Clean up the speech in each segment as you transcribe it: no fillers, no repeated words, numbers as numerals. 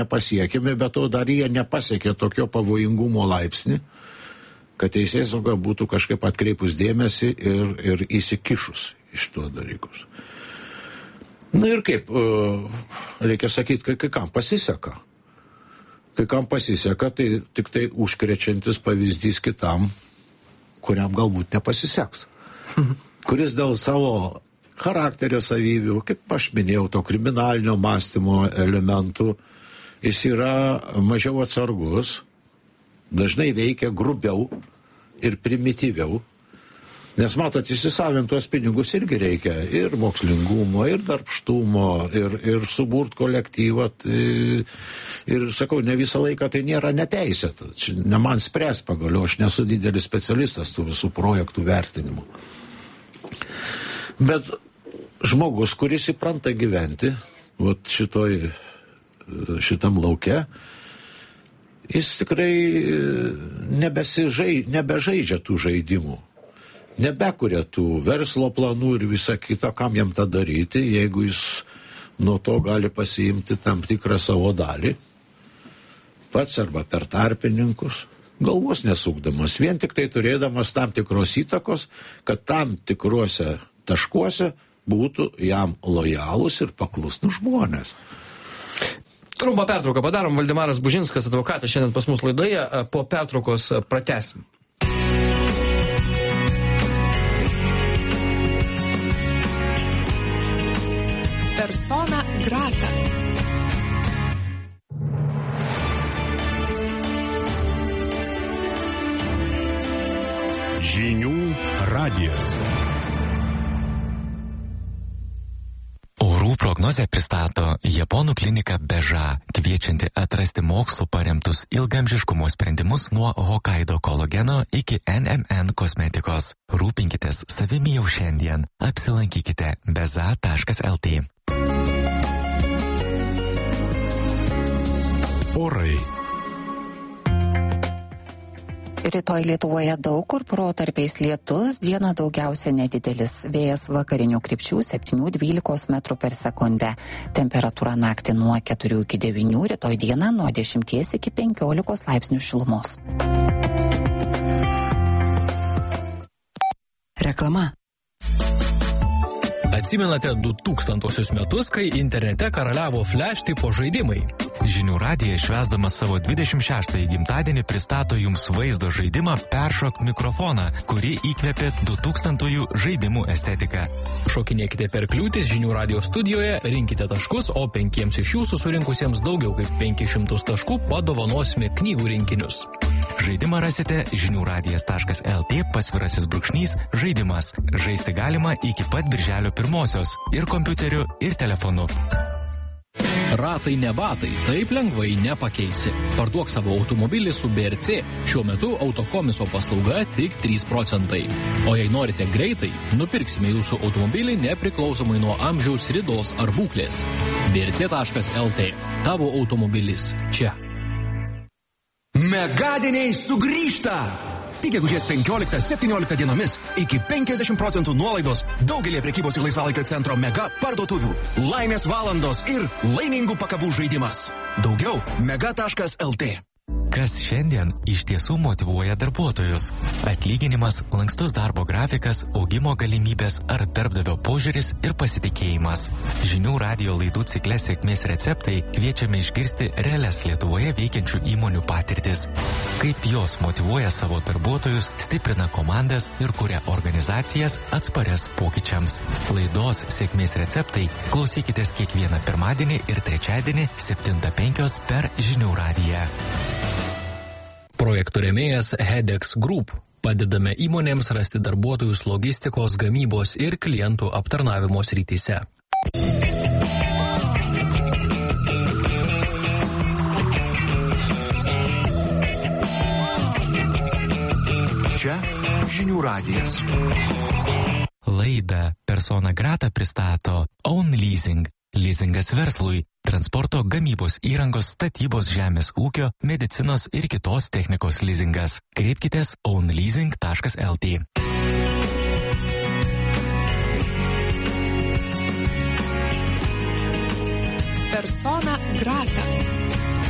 nepasiekėme, bet to dar jie nepasiekė tokio pavojingumo laipsnį, kad teisėsauga būtų kažkaip atkreipus dėmesį ir įsikišus iš tuos dalykus. Na ir kaip, reikia sakyti, kai kam pasiseka. Kai kam pasiseka, tai tik tai užkrečiantis pavyzdys kitam, kuriam galbūt nepasiseks. Kuris dėl savo charakterio savybių, kaip aš minėjau, to kriminalinio mąstymo elementų, jis yra mažiau atsargus, dažnai veikia grubiau ir primityviau. Nes matot, įsisavintos pinigus irgi reikia ir mokslingumo, ir darbštumo, ir suburt kolektyvą. Ir sakau, ne visą laiką tai nėra neteisėta. Ne man spręs pagaliau, aš nesu didelis specialistas tų visų projektų vertinimų. Bet žmogus, kuris įpranta gyventi šitam lauke, jis tikrai nebežaidžia tų žaidimų. Nebekuria tų verslo planų ir visa kita, kam jam tą daryti, jeigu jis nuo to gali pasiimti tam tikrą savo dalį, pats arba per tarpininkus, galvos nesukdamas, vien tik tai turėdamas tam tikros įtakos, kad tam tikruose taškuose būtų jam lojalūs ir paklusnūs žmonės. Trumpą pertrauką padarom. Valdemaras Bužinskas, advokatas, šiandien pas mus laidoje. Po pertraukos pratęsim. Persona grata. Žinių radijas. Orų prognozę pristato Japonų klinika Beža, kviečianti atrasti mokslu paremtus ilgamžiškumo sprendimus nuo Hokkaido kolageno iki NMN kosmetikos. Rūpinkitės savimi jau šiandien. Apsilankykite beza.lt. Orai. Rytoj Lietuvoje daug kur protarpiais lietus, dieną daugiausia nedidelis. Vėjas vakarinių krypčių 7-12 metrų per sekundę. Temperatūra naktį nuo 4 iki 9, rytoj dieną nuo 10 iki 15 laipsnių šilumos. Reklama. Atsimenate 2000 metus, kai internete karaliavo flash tipo žaidimai? Žinių radijas švęsdamas savo 26-ąjį gimtadienį pristato jums vaizdo žaidimą Peršok mikrofoną, kurį įkvėpė 2000-ųjų žaidimų estetiką. Šokinėkite per kliūtis Žinių radijo studijoje, rinkite taškus, o 5 iš jūsų surinkusiems daugiau kaip 500 taškų padovanosime knygų rinkinius. Žaidimą rasite žiniųradijas.lt /žaidimas. Žaisti galima iki pat birželio 1-osios ir kompiuteriu, ir telefonu. Ratai ne batai, taip lengvai nepakeisi. Parduok savo automobilį su BRC. Šiuo metu autokomiso paslauga tik 3%. O jei norite greitai, nupirksime jūsų automobilį nepriklausomai nuo amžiaus, ridos ar būklės. brc.lt. Tavo automobilis čia. Megadieniai sugrįžta! Tik gegužės 15-17 dienomis iki 50% nuolaidos daugelį prekybos ir laisvalaikio centro Mega parduotuvių. Laimės valandos ir laimingų pakabų žaidimas. Daugiau mega.lt. Kas šiandien iš tiesų motyvuoja darbuotojus? Atlyginimas, lankstus darbo grafikas, augimo galimybės ar darbdavio požiūris ir pasitikėjimas. Žinių radijo laidų cikle Sėkmės receptai kviečiame išgirsti realias Lietuvoje veikiančių įmonių patirtis. Kaip jos motyvuoja savo darbuotojus, stiprina komandas ir kuria organizacijas atsparias pokyčiams. Laidos Sėkmės receptai klausykitės kiekvieną pirmadienį ir trečiadienį 7:05 per Žinių radiją. Projektų rėmėjas Hedex Group. Padedame įmonėms rasti darbuotojus logistikos, gamybos ir klientų aptarnavimo srityse. Čia Žinių radijas. Laidą Persona grata pristato Own Leasing. Leasingas verslui, transporto, gamybos įrangos, statybos, žemės ūkio, medicinos ir kitos technikos leasingas. Kreipkitės ownleasing.lt. Persona grata.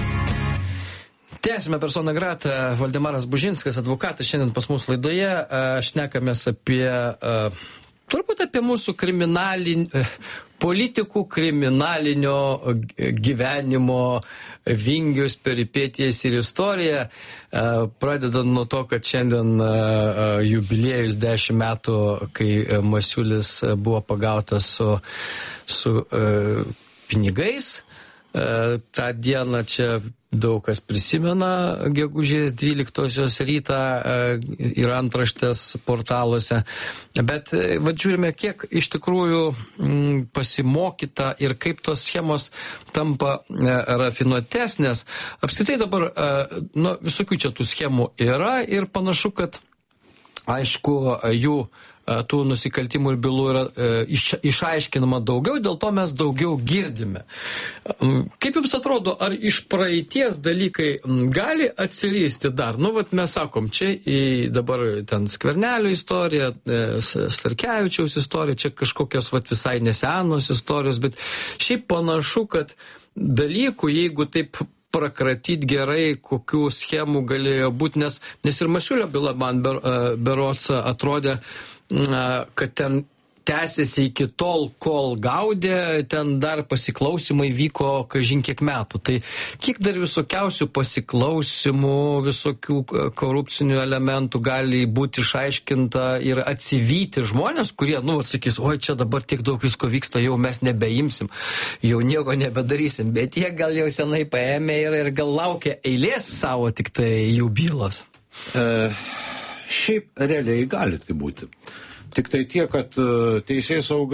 Tęsime persona grata. Valdemaras Bužinskas, advokatas, šiandien pas mus laidoje. Šnekamės turbūt apie mūsų politikų kriminalinio gyvenimo vingius, peripetijas ir istoriją. Pradedant nuo to, kad šiandien jubiliejus 10 metų, kai Masiulis buvo pagautas su pinigais. Ta diena čia daug kas prisimena gegužės 12-osios rytą ir antraštės portaluose. Bet žiūrime, kiek iš tikrųjų pasimokyta ir kaip tos schemos tampa rafinuotesnės. Apskritai dabar visokių čia tų schemų yra ir panašu, kad aišku, jų tų nusikaltimų ir bylų yra išaiškinama daugiau, dėl to mes daugiau girdime. Kaip jums atrodo, ar iš praeities dalykai gali atsiristi dar? Mes sakom, čia dabar ten Skvernelio istorija, Starkevičiaus istorija, čia kažkokios visai nesenos istorijos, bet šiaip panašu, kad dalykų, jeigu taip prakratyti gerai, kokių schemų galėjo būti, nes ir Masiulio byla man berods atrodė, kad ten tęsiasi iki tol, kol gaudė, ten dar pasiklausimai vyko kažin kiek metų. Tai kiek dar visokiausių pasiklausimų, visokių korupcinių elementų gali būti išaiškinta ir atsivyti žmonės, kurie, sakys, oi, čia dabar tiek daug visko vyksta, jau mes nebeimsim, jau nieko nebedarysim, bet jie gal jau senai paėmė ir gal laukia eilės savo tik tai jų bylas. Šiaip realiai gali tai būti. Tik tai tiek, kad teisėsauga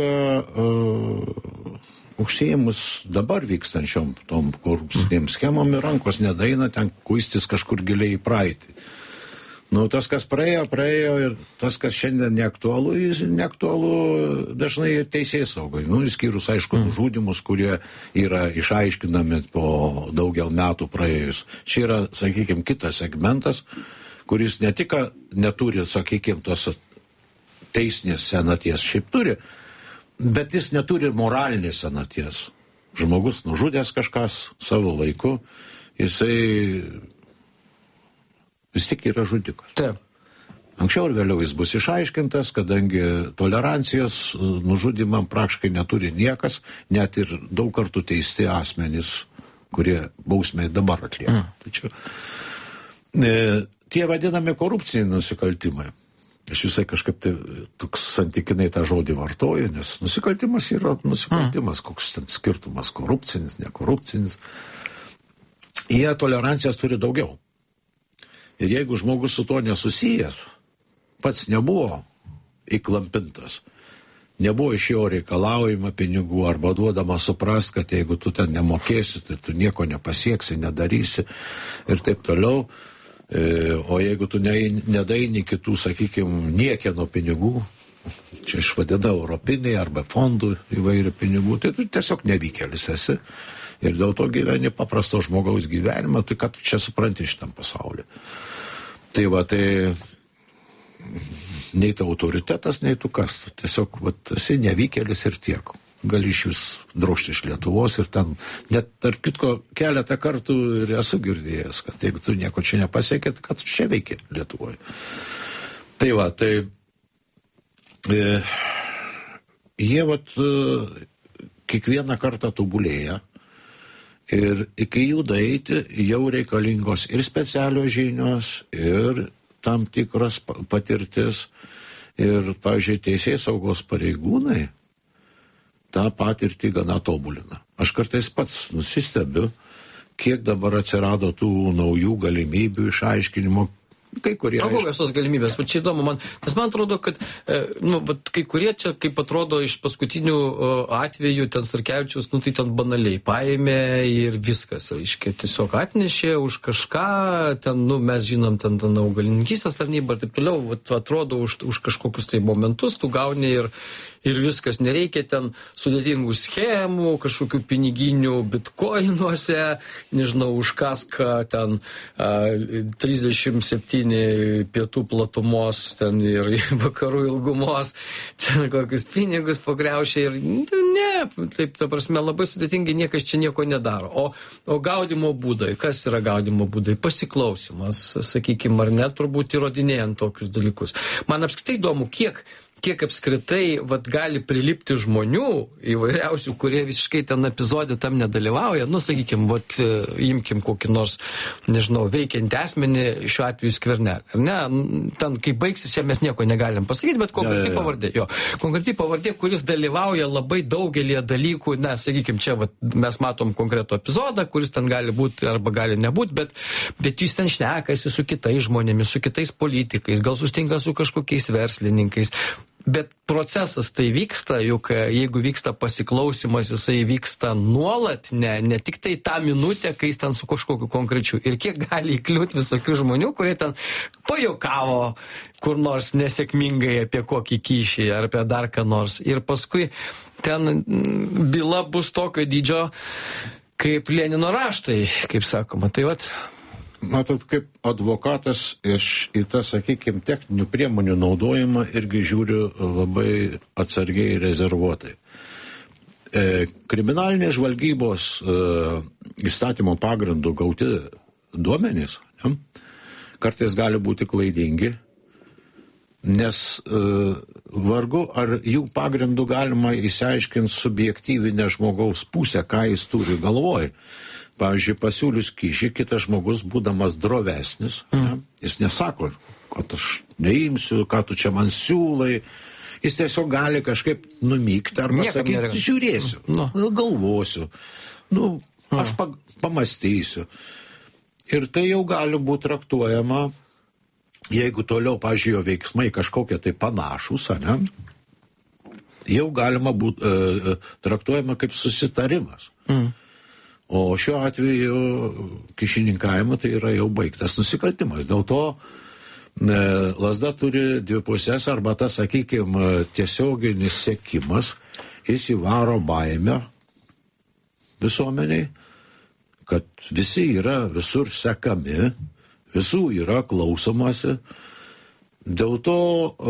užsiėmus dabar vykstančiom tom korupcinėm schemom ir rankos nedaina ten kuistis kažkur giliai į praeitį. Tas, kas praėjo ir tas, kas šiandien neaktualu dažnai teisėsaugai. Išskyrus, aišku, žudimus, kurie yra išaiškinami po daugel metų praėjus. Čia yra, sakykime, kitas segmentas, kuris ne tik neturi, sakykime, tos teisinės senaties, šiaip turi, bet jis neturi moralinės senaties. Žmogus nužudęs kažkas savo laiku, jisai vis tik yra žudikas. Taip. Anksčiau ir vėliau jis bus išaiškintas, kadangi tolerancijos nužudimam praktiškai neturi niekas, net ir daug kartų teisti asmenys, kurie bausmę dabar atlieka. Tačiau tie vadinami korupciniai nusikaltimai. Aš visai kažkaip toks santykinai tą žodį vartoju, nes nusikaltimas yra nusikaltimas, koks ten skirtumas, korupcinis, nekorupcinis. Jie tolerancijos turi daugiau. Ir jeigu žmogus su to nesusijęs, pats nebuvo įklampintas, nebuvo iš jo reikalaujama pinigų arba duodama suprast, kad jeigu tu ten nemokėsi, tai tu nieko nepasieksi, nedarysi ir taip toliau. O jeigu tu nedaini kitų, sakykime, niekieno pinigų, čia išvadina europiniai arba fondų įvairių pinigų, tai tu tiesiog nevykėlis esi. Ir dėl to gyveni paprasto žmogaus gyvenimą, tai ką tu čia supranti šitam pasaulyje. Tai nei tu autoritetas, nei tu kas. Tiesiog esi nevykėlis ir tiek. Gali iš vis drožti iš Lietuvos ir ten, net tarp kitko, keletą kartų ir esu girdėjęs, kad jeigu tu nieko čia nepasiekė, tai kad tu čia veiki Lietuvoje. Tai jie kiekvieną kartą tobulėja ir iki jų daeiti jau reikalingos ir specialios žinios, ir tam tikras patirtis. Ir, pavyzdžiui, teisėsaugos pareigūnai tą patirtį gana tobulina. Aš kartais pats nusistebiu, kiek dabar atsirado tų naujų galimybių išaiškinimo. Kai kurie... O kokios tos galimybės? Čia įdomu, nes man atrodo, kad kai kurie čia, kaip atrodo, iš paskutinių atvejų ten Starkevičiaus, tai ten banaliai paėmė ir viskas, reiškia, tiesiog atnešė už kažką, ten, mes žinom, ten augalininkystės tarnybą ir taip toliau, atrodo, už kažkokius tai momentus tu gauni ir viskas, nereikia ten sudėtingų schemų, kažkokių piniginių bitkoinuose, nežinau, už kaską ten 37 pietų platumos ten ir vakarų ilgumos, ten kokius pinigus pagriaušia ir ne, taip, ta prasme, labai sudėtingai niekas čia nieko nedaro. O gaudimo būdai, kas yra gaudimo būdai? Pasiklausimas, sakykime, ar ne, turbūt įrodinėjant tokius dalykus. Man apskritai įdomu, kiek apskritai gali prilipti žmonių įvairiausių, kurie visiškai ten epizodė tam nedalyvauja. Sakykime, imkim kokį nors, nežinau, veikiantį asmenį, šiuo atveju Skvernelį. Ar ne? Ten, kai baigsis, čia mes nieko negalim pasakyti, bet konkreti pavardė. Konkreti pavardė, kuris dalyvauja labai daugelį dalykų. Sakykime, čia mes matom konkretų epizodą, kuris ten gali būti arba gali nebūti, bet jis ten šnekasi su kitais žmonėmis, su kitais politikais, gal sustinka su kažkokiais verslininkais. Bet procesas tai vyksta, juk jeigu vyksta pasiklausimas, jisai vyksta nuolat, ne tik tai tą minutę, kai jis ten su kažkokiu konkrečiu. Ir kiek gali įkliūti visokių žmonių, kurie ten pajuokavo kur nors nesėkmingai apie kokį kyšį ar apie dar ką nors. Ir paskui ten byla bus tokio dydžio, kaip Lenino raštai, kaip sakoma. Tai Matot, kaip advokatas į tą, sakykime, techninių priemonių naudojimą irgi žiūriu labai atsargiai ir rezervuotai. Kriminalinės žvalgybos įstatymo pagrindų gauti duomenys kartais gali būti klaidingi, nes vargu ar jų pagrindų galima išsiaiškinti subjektyvinę žmogaus pusę, ką jis turi galvoj. Pavyzdžiui, pasiūlius kyšį, kitas žmogus, būdamas drovesnis, jis nesako, kad aš neimsiu, ką tu čia man siūlai, jis tiesiog gali kažkaip numykti arba sakyti, žiūrėsiu, galvosiu, aš pamastysiu. Ir tai jau gali būti traktuojama, jeigu toliau, pavyzdžiui, jo veiksmai kažkokie tai panašus, jau galima būti traktuojama kaip susitarimas. O šiuo atveju kyšininkavimo tai yra jau baigtas nusikaltimas. Dėl to lazda turi dvi pusės, arba tas, sakykime, tiesioginis sekimas, jis įvaro baimę visuomeniai, kad visi yra visur sekami, visų yra klausomasi. Dėl to,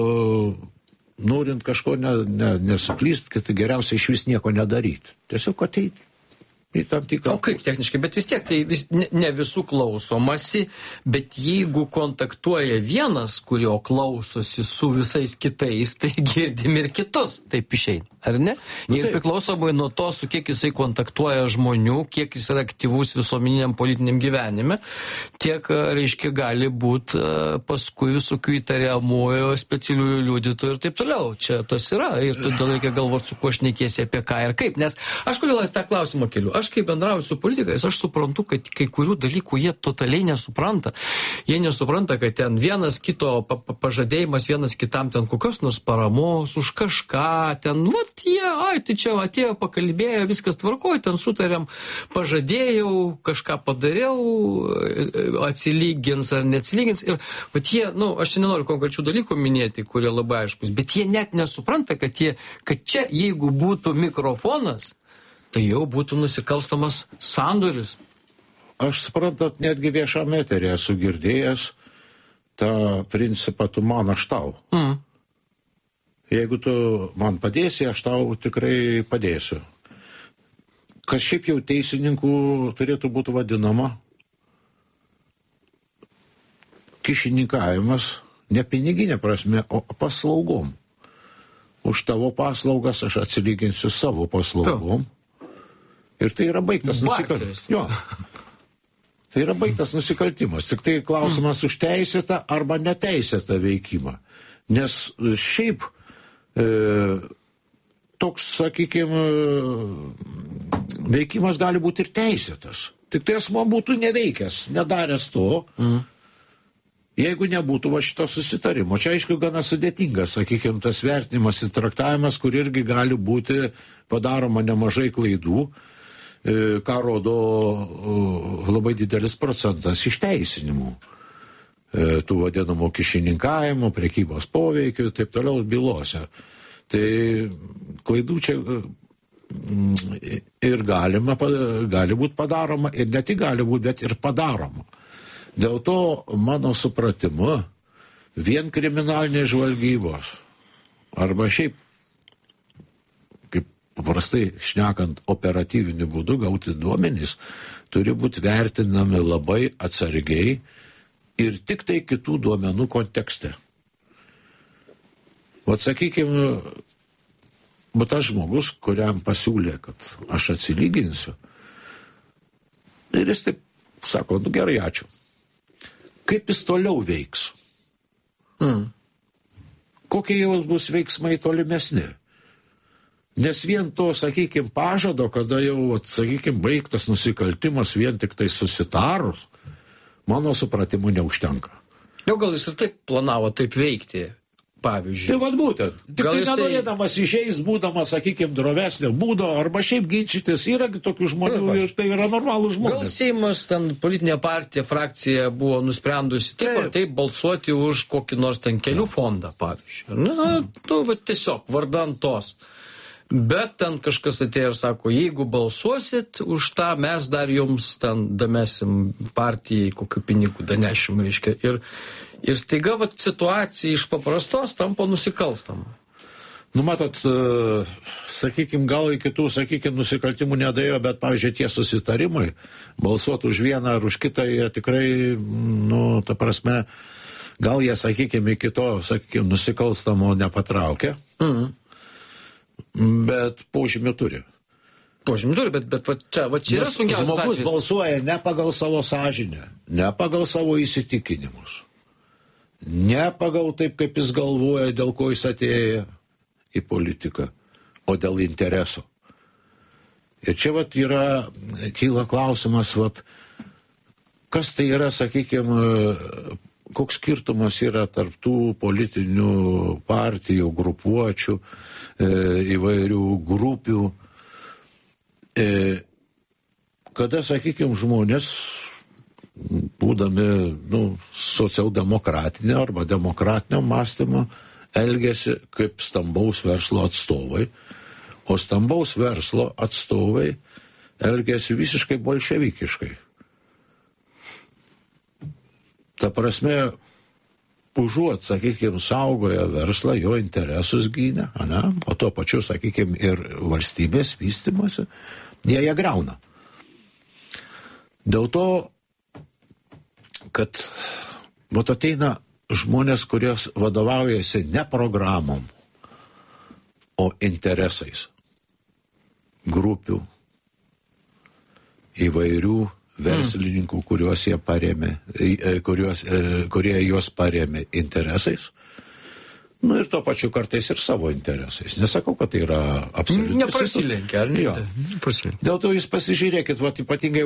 norint kažko nesuklyst, kad geriausia iš vis nieko nedaryti. Tiesiog ateiti. O kaip techniškai, bet vis tiek tai ne visų klausomasi, bet jeigu kontaktuoja vienas, kurio klausosi su visais kitais, tai girdim ir kitus, taip išeina, ar ne? Ir priklausomai nuo to, su kiek jisai kontaktuoja žmonių, kiek jis yra aktyvus visuomeniniam politiniam gyvenime, tiek, reiškia, gali būti paskui visokių įtariamųjų, specialiųjų liudytojų ir taip toliau. Čia tas yra ir todėl reikia galvoti, su kuo šnekėsi, apie ką ir kaip. Nes aš kodėl tą klausimą keliu? Aš kai bendrauju su politikais, aš suprantu, kad kai kurių dalykų jie totaliai nesupranta. Jie nesupranta, kad ten vienas kito pažadėjimas, vienas kitam ten kokios nors paramos už kažką, ten, tai čia atėjo, pakalbėjo, viskas tvarkoja, ten sutarėm, pažadėjau, kažką padariau, atsilygins ar neatsilygins. Ir jie, aš čia nenoriu konkrečių dalykų minėti, kurie labai aiškus, bet jie net nesupranta, kad čia, jeigu būtų mikrofonas, tai jau būtų nusikalstamas sandoris. Aš suprantat, netgi viešame eteryje esu girdėjęs tą principą, tu man, aš tau. Jeigu tu man padėsi, aš tau tikrai padėsiu. Kas šiaip jau teisininkų turėtų būti vadinama kyšininkavimas, ne piniginė prasme, o paslaugom. Už tavo paslaugas aš atsilyginsiu savo paslaugom. Ir tai yra baigtas nusikaltimas. Tai yra baigtas nusikaltimas. Tik tai klausimas už teisėtą arba neteisėtą veikimą. Nes šiaip toks, sakykime, veikimas gali būti ir teisėtas. Tik tai asmuo būtų neveikęs, nedaręs to, jeigu nebūtų šito susitarimo. Čia, aišku, gana sudėtingas, sakykime, tas vertinimas ir traktavimas, kur irgi gali būti padaroma nemažai klaidų, ką rodo labai didelis procentas išteisinimų. Tų vadinamų kyšininkavimų, prekybos poveikių ir taip toliau bylose. Tai klaidų čia ir gali būti padaroma, ir ne tik gali būti, bet ir padaroma. Dėl to, mano supratimu, vien kriminalinės žvalgybos arba šiaip kaip paprastai šnekant operatyviniu būdu gauti duomenys, turi būti vertinami labai atsargiai ir tik tai kitų duomenų kontekste. Vat sakykime, bet tas žmogus, kuriam pasiūlė, kad aš atsilyginsiu, ir jis taip sako, nu gerai, ačiū. Kaip jis toliau veiks? Kokie jau bus veiksmai tolimesni? Nes vien to, sakykime, pažado, kada jau, sakykime, baigtas nusikaltimas vien tik tai susitarus, mano supratimu neužtenka. Jau gal jis ir taip planavo taip veikti, pavyzdžiui. Tai vad būtent. Tik Gal tai jisai- nenorėdamas išeis, būdamas, sakykime, drovesnio būdo, arba šiaip ginčytis, yra tokių žmonių ir tai yra normalų Gal žmonės. Seimas, ten politinė partija, frakcija buvo nusprendusi taip ar taip balsuoti už kokį nors ten kelių fondą, pavyzdžiui. Na, nu, va, tiesiog, vardan tos. Bet ten kažkas atėjo ir sako, jeigu balsuosit už tą, mes dar jums ten damesim partijai kokių pinigų, danešim, reiškia. Ir staiga va, situacija iš paprastos tampa nusikalstama. Nu, matot, sakykime, gal iki tų, sakykime, nusikaltimų nedėjo, bet, pavyzdžiui, tie susitarimai, balsuoti už vieną ar už kitą, jie tikrai, nu, ta prasme, gal jie, sakykime, iki to, sakykime, nusikalstamo nepatraukia, bet požymį turi. Požymį turi, bet va, čia yra Nes sunkiausias žmogus atvejis. balsuoja ne pagal savo sąžinę, ne pagal savo įsitikinimus, ne pagal taip, kaip jis galvoja, dėl ko jis atėjo į politiką, o dėl intereso. Ir čia vat kyla klausimas, vat, kas tai yra, sakykime, koks skirtumas yra tarp tų politinių partijų, grupuočių, įvairių grupių, kada, sakykime, žmonės, būdami socialdemokratinio arba demokratinio mąstymo, elgėsi kaip stambaus verslo atstovai, o stambaus verslo atstovai elgėsi visiškai bolševikiškai. Ta prasme, užuot, sakykime, saugoja verslą, jo interesus gynė, o tuo pačiu, sakykime, ir valstybės vystymosi, jie griauna. Dėl to, kad ateina žmonės, kurios vadovaujasi ne programom, o interesais grupių, įvairių verslininkų, kuriuos jie parėmė, kurie juos parėmė interesais, ir tuo pačiu kartais ir savo interesais. Nesakau, kad tai yra absoliuti. Neprasilenkia, ar ne? Jo. Dėl to jūs pasižiūrėkit, ypatingai,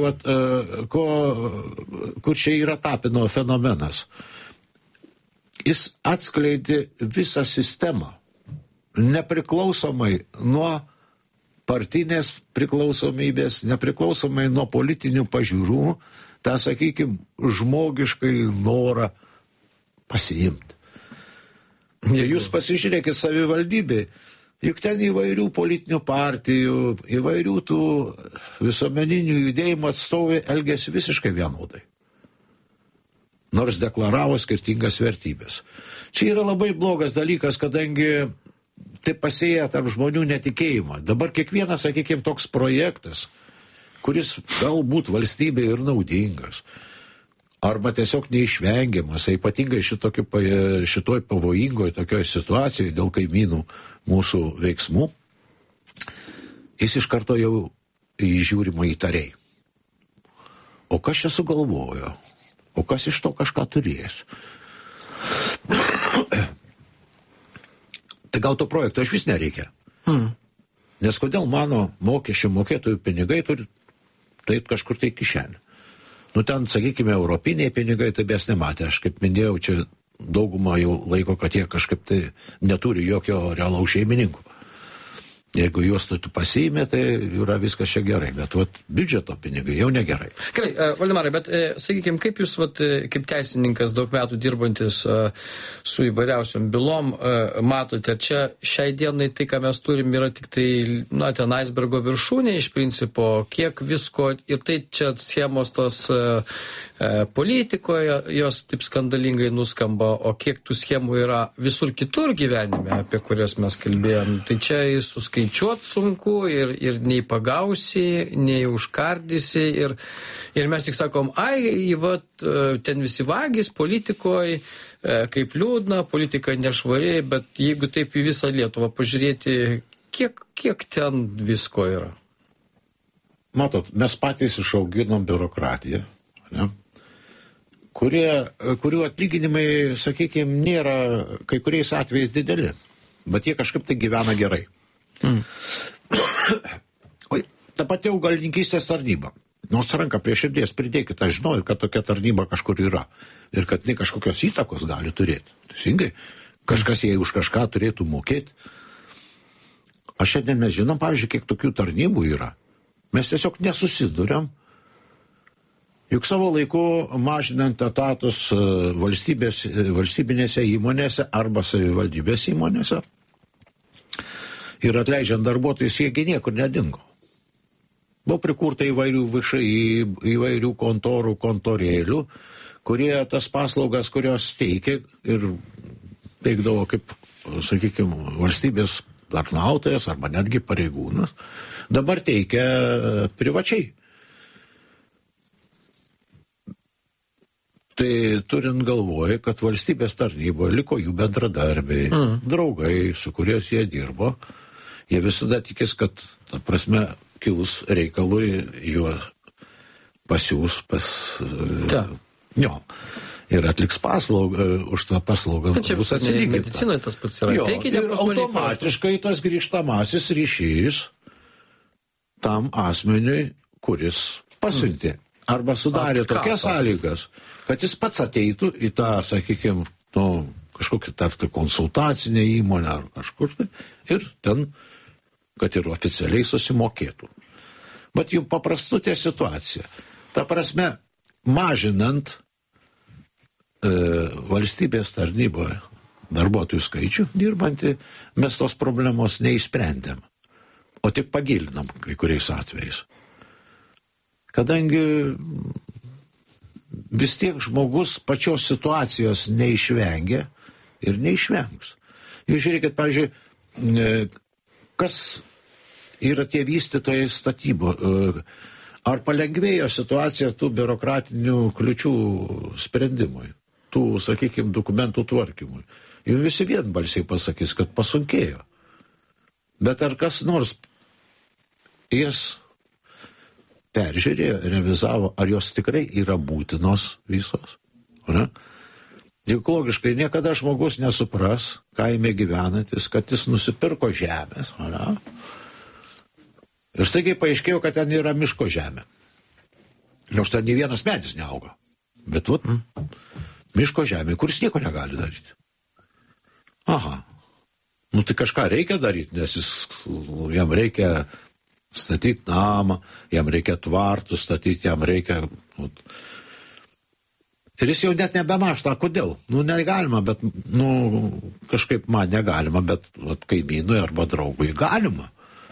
kur čia yra Tapino fenomenas. Jis atskleidė visą sistemą, nepriklausomai nuo partinės priklausomybės, nepriklausomai nuo politinių pažiūrų, tą, sakykime, žmogiškai norą pasiimti. Ir jūs pasižiūrėkit savivaldybėj, juk ten įvairių politinių partijų, įvairių tų visuomeninių judėjimų atstovai elgėsi visiškai vienodai. Nors deklaravo skirtingas vertybės. Čia yra labai blogas dalykas, kadangi tai pasėja tarp žmonių netikėjimą. Dabar kiekvienas, sakykime, toks projektas, kuris galbūt valstybė ir naudingas, arba tiesiog neišvengiamas, ypatingai šitoj pavojingoj tokioj situacijoje dėl kaimynų mūsų veiksmų, jis iš karto jau žiūrima įtariai. O kas čia sugalvojo? O kas iš to kažką turės? Tai gal to projekto iš vis nereikia. Nes kodėl mano mokesčių mokėtojų pinigai turi tai kažkur tai kišenė? Ten, sakykime, europiniai pinigai, tai mes nematė. Aš kaip minėjau, čia daugumą jau laiko, kad jie kažkaip tai neturi jokio realaus šeimininkų. Jeigu juos tu pasiėmė, tai yra viskas čia gerai, bet biudžeto pinigai jau negerai. Gerai, Valdemarai, bet sakykime, kaip jūs, kaip teisininkas daug metų dirbantis su įvairiausiom bylom, matote, čia šiai dienai tai, ką mes turim, yra tik tai, ten icebergo viršūnė iš principo, kiek visko, ir tai čia schemos tos politikoje, jos taip skandalingai nuskamba, o kiek tų schemų yra visur kitur gyvenime, apie kurias mes kalbėjom, tai čia suskaičiuoti skaičiuoti sunku ir nei pagausi, nei užkardysi ir mes tik sakom, ten visi vagys politikoje, kaip liūdna, politika nešvari, bet jeigu taip į visą Lietuvą pažiūrėti, kiek ten visko yra? Matot, mes patys išauginom biurokratiją, ne? Kurių atlyginimai, sakykime, nėra kai kuriais atvejais dideli, bet jie kažkaip tai gyvena gerai. Ta pati augalininkystės tarnyba. Nors ranką prie širdies pridėkit, aš žinau, kad tokia tarnyba kažkur yra ir kad ne kažkokios įtakos gali turėti. Teisingai, kažkas jai už kažką turėtų mokėti. Aš šiandien mes žinom, pavyzdžiui, kiek tokių tarnybų yra. Mes tiesiog nesusiduriam. Juk savo laiku mažinant etatus valstybinėse įmonėse arba savivaldybės įmonėse ir atleidžiant darbuotojus, jie niekur nedingo. Buvo prikurta įvairių VŠI, įvairių kontorų, kontorėlių, kurie tas paslaugas, kurios teikia ir teikdavo kaip, sakykime, valstybės tarnautojas arba netgi pareigūnas, dabar teikia privačiai. Tai turint galvoje, kad valstybės tarnyboje liko jų bendradarbiai, draugai, su kuriais jie dirbo, jie visada tikės, kad, ta prasme, kilus reikalui, juo pasiūs ir atliks paslaugą, už tą paslaugą bus atsilyginta. Medicinoje tas pats yra. Ir automatiškai tas grįžtamasis ryšys tam asmeniui, kuris pasiuntė. Arba sudarė tokias sąlygas, kad jis pats ateitų į tą, sakykime, kažkokį tarptą konsultacinę įmonę ar kažkur tai, ir ten, kad ir oficialiai susimokėtų. Bet jums paprastutė situacija. Ta prasme, mažinant valstybės tarnyboje darbuotojų skaičių dirbantį, mes tos problemos neįsprendėm, o tik pagilinam kai kuriais atvejais. Kadangi vis tiek žmogus pačios situacijos neišvengia ir neišvengs. Jūs žiūrėkit, pavyzdžiui, kas yra tie vystytojai statybų. Ar palengvėjo situacija tų biurokratinių kliučių sprendimui, tų, sakykime, dokumentų tvarkymui? Jau visi vienbalsiai pasakys, kad pasunkėjo. Bet ar kas nors jas peržiūrėjo, revizavo, ar jos tikrai yra būtinos visos? Ne? Juk logiškai niekada žmogus nesupras, kaime gyvenantis, kad jis nusipirko žemės. Ne? Ir staigiai paaiškėjo, kad ten yra miško žemė. Nors ten nei vienas medis neauga. Bet miško žemė, kuris nieko negali daryti. Aha. Nu tai kažką reikia daryti, nes jam reikia statyti namą, jam reikia tvartų statyti, jam reikia... Ir jis jau net nebemašta, kodėl? Nu, negalima, bet, kažkaip man negalima, bet kaimynui arba draugui galima.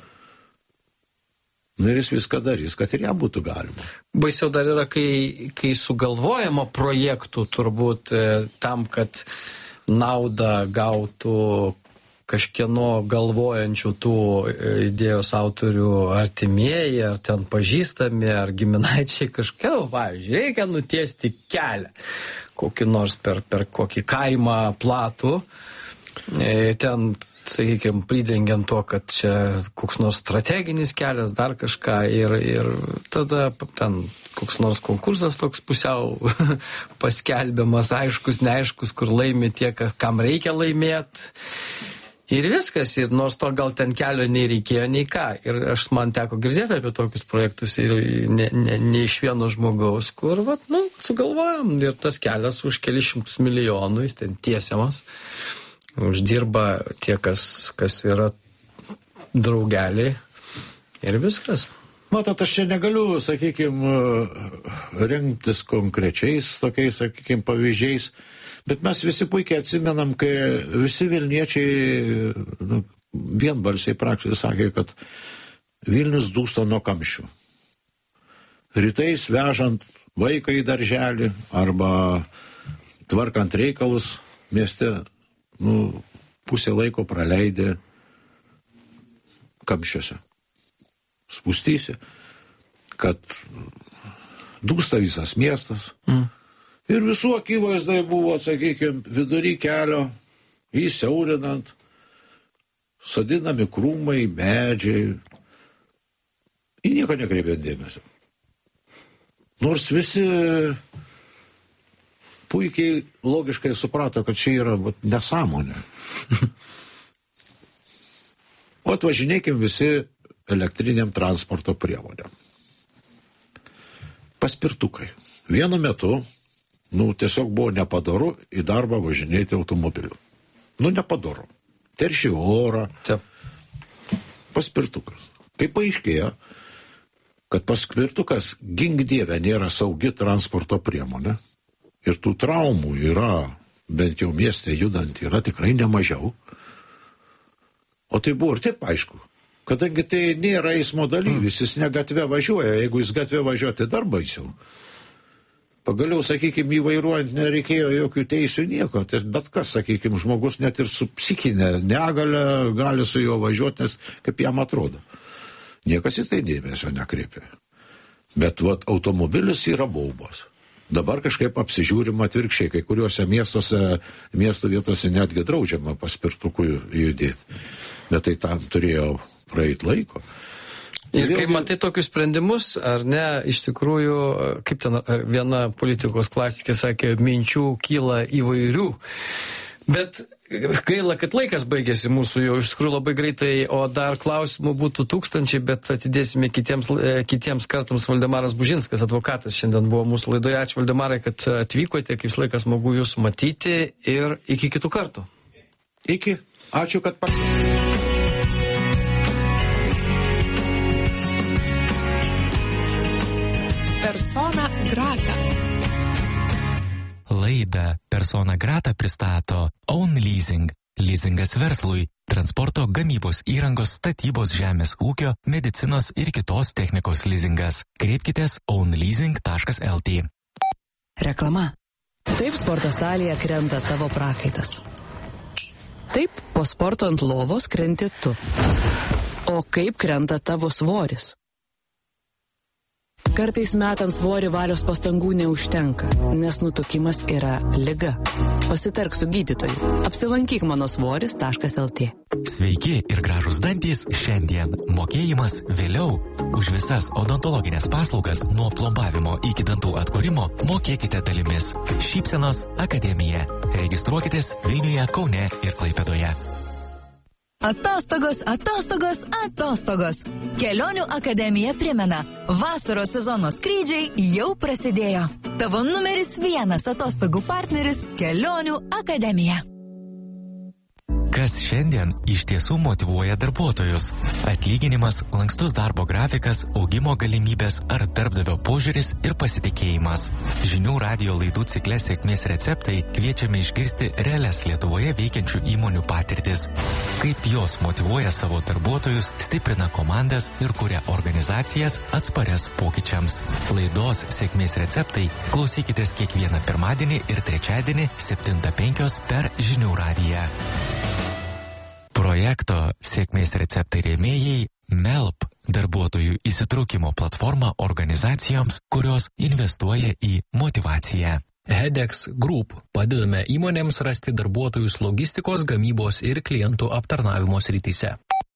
Ir jis viską darys, kad ir jam būtų galima. Baisiau dar yra, kai sugalvojama projektų turbūt tam, kad naudą gautų kažkieno galvojančių tų idėjos autorių artimieji, ar ten pažįstami, ar giminaičiai kažkokie, pavyzdžiui, reikia nutiesti kelią, kokį nors per kokį kaimą platų, ten, sakykime, pridengiant to, kad čia koks nors strateginis kelias, dar kažką, ir tada ten koks nors konkursas toks pusiau paskelbiamas, aiškus, neaiškus, kur laimi tie, kam reikia laimėti. Ir viskas, ir nors to gal ten kelio nei reikėjo, nei ką. Ir man teko girdėti apie tokius projektus ir ne iš vieno žmogaus, kur, sugalvojom, ir tas kelias už kelišimtus milijonų, jis ten tiesiamas, uždirba tie, kas yra draugeliai, ir viskas. Matot, aš čia negaliu, sakykime, rinktis konkrečiais tokiais, sakykime, pavyzdžiais, bet mes visi puikiai atsimenam, kai visi Vilniečiai vienbalsiai praktiškai sakė, kad Vilnius dūsta nuo kamščių. Rytais vežant vaiką į darželį arba tvarkant reikalus mieste, pusę laiko praleidė kamščiuose, spūstysi, kad dūsta visas miestas. Ir visų akivaizdai buvo, sakykime, vidury kelio, įsiaurinant, sodinami krūmai, medžiai. Į nieko nekreipėt dėmesio. Nors visi puikiai logiškai suprato, kad čia yra nesąmonė. O atvažinėkim visi elektriniam transporto priemonėm. Paspirtukai. Vienu metu, tiesiog buvo nepadoru į darbą važinėti automobiliu. Nepadoru. Terši orą. Paspirtukas. Kaip paaiškėjo, kad paspirtukas, gink dieve, nėra saugi transporto priemonė ir tų traumų yra, bent jau mieste judant, yra tikrai nemažiau. O tai buvo ir taip aišku. Kadangi tai nėra eismo dalyvis, jis ne gatve važiuoja, jeigu jis gatve važiuoja, tai dar baisiau. Pagaliau, sakykime, įvairuojant nereikėjo jokių teisių nieko, bet kas, sakykime, žmogus net ir su psichinė negale gali su juo važiuoti, nes kaip jam atrodo. Niekas į tai dėmesio nekreipia. Bet automobilis yra baubos. Dabar kažkaip apsižiūrima atvirkščiai, kai kuriuose miestų vietose netgi draudžiama paspirtukui judėti. Bet tai tam turėjo praeit laiko. Ir kai matai tokius sprendimus, ar ne, iš tikrųjų, kaip ten viena politikos klasikė sakė, minčių kyla įvairių. Bet gaila, kad laikas baigėsi mūsų jau iš tikrųjų labai greitai, o dar klausimų būtų tūkstančiai, bet atidėsime kitiems kartams. Valdemaras Bužinskas, advokatas, šiandien buvo mūsų laidoje. Ačiū, Valdemarai, kad atvykote, kaip laikas smagu jūs matyti ir iki kitų kartų. Iki. Ačiū, kad pakvietėte. Persona grata. Laidą Persona grata pristato Own Leasing. Leasingas verslui, transporto, gamybos įrangos, statybos, žemės ūkio, medicinos ir kitos technikos leasingas. Kreipkitės ownleasing.lt. Reklama. Taip sporto salėje krenta tavo prakaitas. Taip po sporto ant lovos krenti tu. O kaip krenta tavo svoris? Kartais metant svorį valios pastangų neužtenka, nes nutukimas yra liga. Pasitark su gydytoju. Apsilankyk manosvoris.lt. Sveiki ir gražūs dantys šiandien. Mokėjimas vėliau. Už visas odontologinės paslaugas nuo plombavimo iki dantų atkūrimo mokėkite dalimis. Šypsenos akademija. Registruokitės Vilniuje, Kaune ir Klaipėdoje. Atostogos, atostogos, atostogos. Kelionių akademija primena, vasaros sezono skrydžiai jau prasidėjo. Tavo numeris 1 atostogų partneris – Kelionių akademija. Kas šiandien iš tiesų motyvuoja darbuotojus? Atlyginimas, lankstus darbo grafikas, augimo galimybės ar darbdavio požiūris ir pasitikėjimas. Žinių radijo laidų cikle Sėkmės receptai kviečiame išgirsti realias Lietuvoje veikiančių įmonių patirtis. Kaip jos motyvuoja savo darbuotojus, stiprina komandas ir kuria organizacijas atsparias pokyčiams. Laidos Sėkmės receptai klausykitės kiekvieną pirmadienį ir trečiadienį 7:05 per Žinių radiją. Projekto Sėkmės receptai rėmėjai MELP – darbuotojų įsitraukimo platforma organizacijoms, kurios investuoja į motyvaciją. Hedex Group – padedame įmonėms rasti darbuotojus logistikos, gamybos ir klientų aptarnavimo srityse.